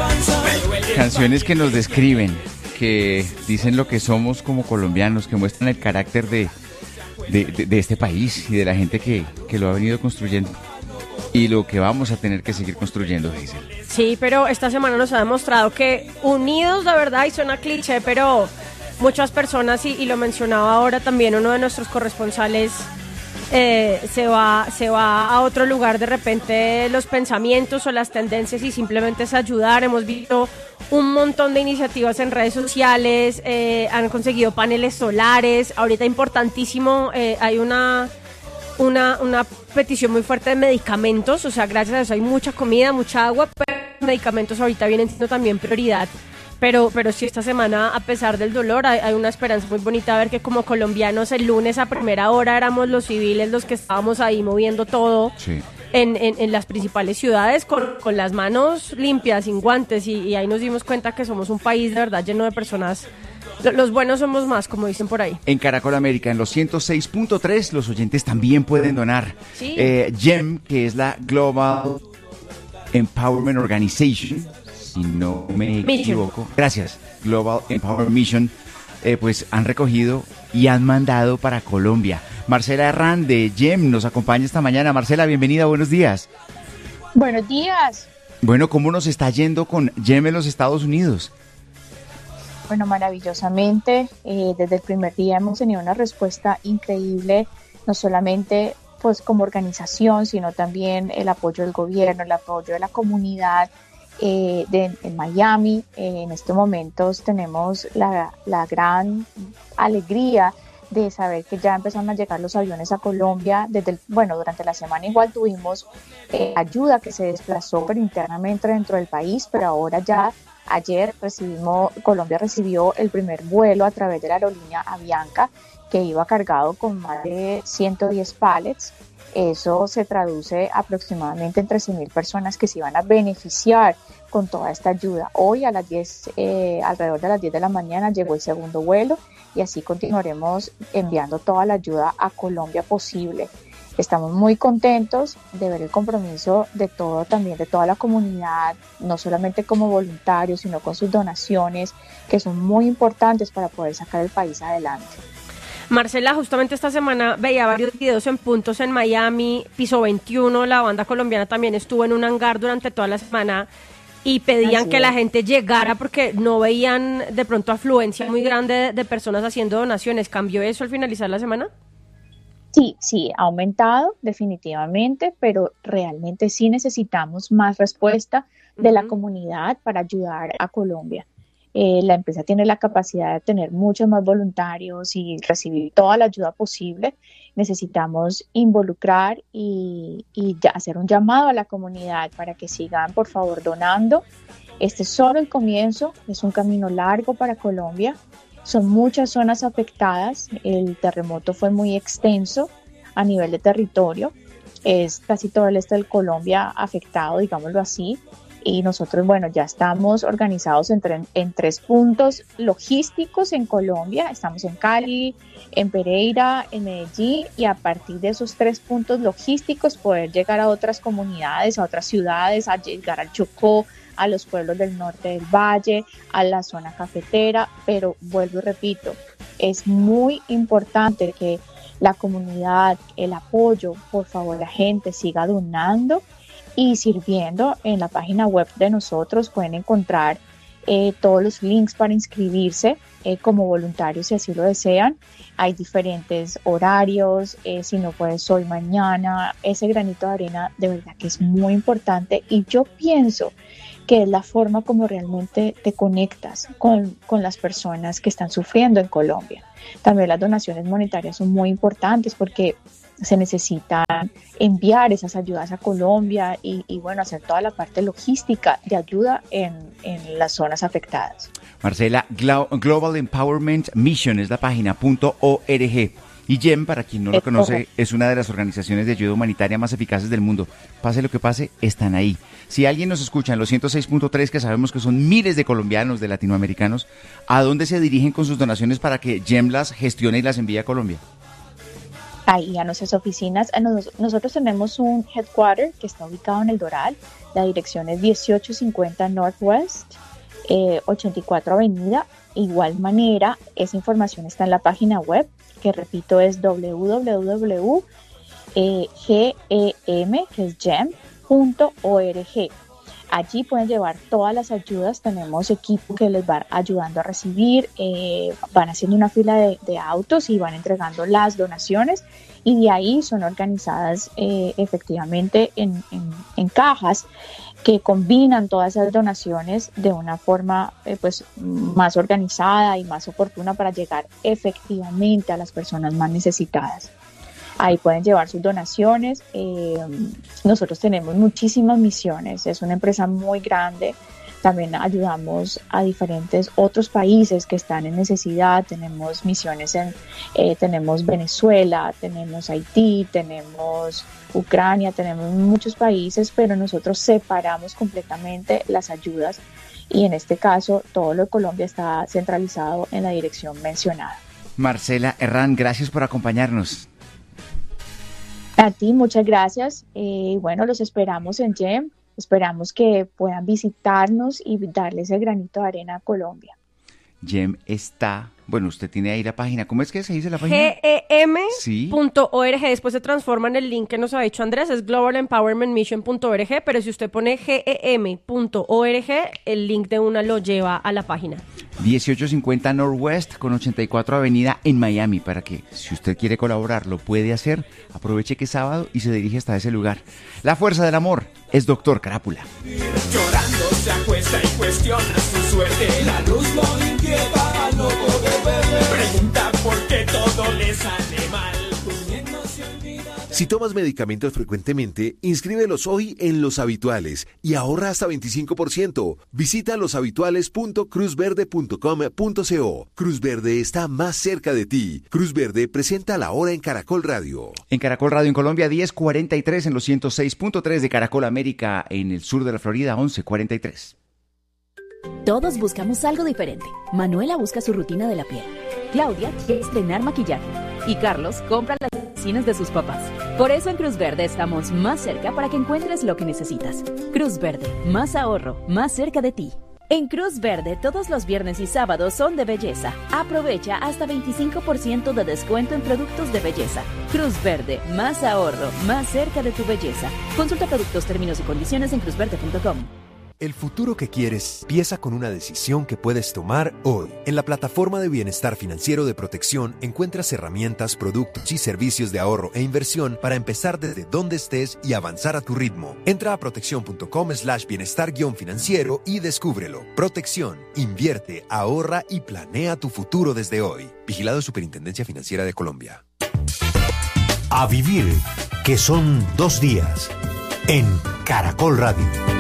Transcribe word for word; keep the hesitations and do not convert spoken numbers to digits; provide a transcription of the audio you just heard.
Canciones que nos describen, que dicen lo que somos como colombianos, que muestran el carácter de, de, de, de este país y de la gente que, que lo ha venido construyendo. Y lo que vamos a tener que seguir construyendo, Hazel. Sí, pero esta semana nos ha demostrado que unidos, la verdad, y suena cliché, pero muchas personas, y, y lo mencionaba ahora también uno de nuestros corresponsales, eh, se va, se va a otro lugar de repente los pensamientos o las tendencias y simplemente es ayudar. Hemos visto un montón de iniciativas en redes sociales, eh, han conseguido paneles solares, ahorita importantísimo, eh, hay una... Una, una petición muy fuerte de medicamentos, o sea, gracias a eso hay mucha comida, mucha agua, pero medicamentos ahorita vienen siendo también prioridad. Pero, pero sí, esta semana, a pesar del dolor, hay, hay una esperanza muy bonita de ver que como colombianos el lunes a primera hora éramos los civiles los que estábamos ahí moviendo todo. Sí. En, en, en las principales ciudades con, con las manos limpias, sin guantes, y, y ahí nos dimos cuenta que somos un país de verdad lleno de personas. Los buenos somos más, como dicen por ahí. En Caracol América, en los ciento seis punto tres, los oyentes también pueden donar. Sí. Eh, G E M, que es la Global Empowerment Organization, si no me Mission. equivoco. Gracias, Global Empowerment Mission, eh, pues han recogido y han mandado para Colombia. Marcela Herrán de G E M nos acompaña esta mañana. Marcela, bienvenida, buenos días. Buenos días. Bueno, ¿cómo nos está yendo con G E M en los Estados Unidos? Bueno, maravillosamente, eh, desde el primer día hemos tenido una respuesta increíble, no solamente pues como organización, sino también el apoyo del gobierno, el apoyo de la comunidad eh, de, en Miami. Eh, en estos momentos tenemos la, la gran alegría de saber que ya empezaron a llegar los aviones a Colombia. Desde el, bueno, durante la semana igual tuvimos eh, ayuda que se desplazó pero internamente dentro del país, pero ahora ya ayer recibimos, Colombia recibió el primer vuelo a través de la aerolínea Avianca, que iba cargado con más de ciento diez pallets. Eso se traduce aproximadamente en trece mil personas que se iban a beneficiar con toda esta ayuda. Hoy a las diez, eh, alrededor de las diez de la mañana llegó el segundo vuelo y así continuaremos enviando toda la ayuda a Colombia posible. Estamos muy contentos de ver el compromiso de todo, también de toda la comunidad, no solamente como voluntarios, sino con sus donaciones, que son muy importantes para poder sacar el país adelante. Marcela, justamente esta semana veía varios videos en puntos en Miami, Piso veintiuno, la banda colombiana también estuvo en un hangar durante toda la semana y pedían Así que es. la gente llegara porque no veían de pronto afluencia muy grande de, de personas haciendo donaciones. ¿Cambió eso al finalizar la semana? Sí, sí, ha aumentado definitivamente, pero realmente sí necesitamos más respuesta de uh-huh. la comunidad para ayudar a Colombia. Eh, la empresa tiene la capacidad de tener muchos más voluntarios y recibir toda la ayuda posible. Necesitamos involucrar y, y ya hacer un llamado a la comunidad para que sigan, por favor, donando. Este es solo el comienzo, es un camino largo para Colombia. Son muchas zonas afectadas, el terremoto fue muy extenso a nivel de territorio, es casi todo el este de Colombia afectado, digámoslo así, y nosotros, bueno, ya estamos organizados en, tre- en tres puntos logísticos en Colombia, estamos en Cali, en Pereira, en Medellín, y a partir de esos tres puntos logísticos poder llegar a otras comunidades, a otras ciudades, a llegar al Chocó, a los pueblos del norte del valle, a la zona cafetera, pero vuelvo y repito, es muy importante que la comunidad, el apoyo, por favor, la gente siga donando y sirviendo. En la página web de nosotros pueden encontrar eh, todos los links para inscribirse eh, como voluntarios si así lo desean. Hay diferentes horarios, eh, si no puedes hoy, mañana. Ese granito de arena de verdad que es muy importante y yo pienso que es la forma como realmente te conectas con, con las personas que están sufriendo en Colombia. También las donaciones monetarias son muy importantes porque se necesitan enviar esas ayudas a Colombia y, y bueno, hacer toda la parte logística de ayuda en, en las zonas afectadas. Marcela, Global Empowerment Mission es la página .org. Y G E M, para quien no lo es conoce, correcto. Es una de las organizaciones de ayuda humanitaria más eficaces del mundo. Pase lo que pase, están ahí. Si alguien nos escucha en los ciento seis punto tres, que sabemos que son miles de colombianos, de latinoamericanos, ¿a dónde se dirigen con sus donaciones para que G E M las gestione y las envíe a Colombia? ahí a nuestras oficinas. Nos, nosotros tenemos un headquarter que está ubicado en El Doral. La dirección es dieciocho cincuenta Northwest, eh, ochenta y cuatro Avenida. Igual manera, esa información está en la página web, que repito es doble u doble u doble u punto gem, que es gem punto org. Allí pueden llevar todas las ayudas, tenemos equipo que les va ayudando a recibir, eh, van haciendo una fila de, de autos y van entregando las donaciones, y de ahí son organizadas eh, efectivamente en, en, en cajas que combinan todas esas donaciones de una forma eh, pues más organizada y más oportuna para llegar efectivamente a las personas más necesitadas. Ahí pueden llevar sus donaciones. Eh, nosotros tenemos muchísimas misiones, es una empresa muy grande. También ayudamos a diferentes otros países que están en necesidad. Tenemos misiones en, eh, tenemos Venezuela, tenemos Haití, tenemos Ucrania, tenemos muchos países, pero nosotros separamos completamente las ayudas, y en este caso todo lo de Colombia está centralizado en la dirección mencionada. Marcela Herrán, gracias por acompañarnos. A ti, muchas gracias. Eh, bueno, los esperamos en GEM. Esperamos que puedan visitarnos y darles el granito de arena a Colombia. GEM está, bueno, usted tiene ahí la página. ¿Cómo es que se dice la página? gem punto org. Sí. Después se transforma en el link que nos ha dicho Andrés, es global empowerment mission punto org, pero si usted pone gem punto org, el link de una lo lleva a la página. dieciocho cincuenta Northwest con ochenta y cuatro Avenida en Miami, para que si usted quiere colaborar lo puede hacer. Aproveche que es sábado y se dirige hasta ese lugar. La fuerza del amor es Doctor Carápula. Llorando se acuesta y cuestiona su suerte. La luz lo inquieta al no poder ver. Pregunta por qué todo le sale mal. Si tomas medicamentos frecuentemente, inscríbelos hoy en Los Habituales y ahorra hasta veinticinco por ciento. Visita loshabituales punto cruz verde punto com punto co. Cruz Verde está más cerca de ti. Cruz Verde presenta La Hora en Caracol Radio. En Caracol Radio en Colombia, diez cuarenta y tres en los ciento seis punto tres de Caracol América en el sur de la Florida, once cuarenta y tres. Todos buscamos algo diferente. Manuela busca su rutina de la piel. Claudia quiere estrenar maquillaje. Y Carlos compra las medicinas de sus papás. Por eso en Cruz Verde estamos más cerca para que encuentres lo que necesitas. Cruz Verde, más ahorro, más cerca de ti. En Cruz Verde, todos los viernes y sábados son de belleza. Aprovecha hasta veinticinco por ciento de descuento en productos de belleza. Cruz Verde, más ahorro, más cerca de tu belleza. Consulta productos, términos y condiciones en cruz verde punto com. El futuro que quieres empieza con una decisión que puedes tomar hoy. En la plataforma de bienestar financiero de Protección encuentras herramientas, productos y servicios de ahorro e inversión para empezar desde donde estés y avanzar a tu ritmo. Entra a protección punto com slash bienestar guión financiero y descúbrelo. Protección, invierte, ahorra y planea tu futuro desde hoy. Vigilado Superintendencia Financiera de Colombia. A vivir, que son dos días, en Caracol Radio.